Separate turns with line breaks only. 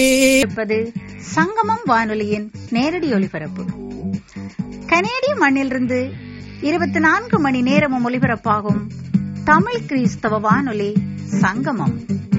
இருப்பது சங்கமம் வானொலியின் நேரடி ஒலிபரப்பு. கனேடிய மண்ணிலிருந்து 24 மணி நேரமும் ஒலிபரப்பாகும் தமிழ் கிறிஸ்தவ வானொலி சங்கமம்.